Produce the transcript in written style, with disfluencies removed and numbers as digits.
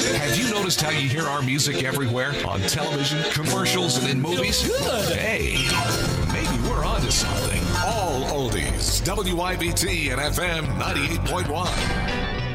Have you noticed how you hear our music everywhere? On television, commercials, and in movies? Good. Hey, maybe we're onto something. All oldies. WIBT and FM 98.1.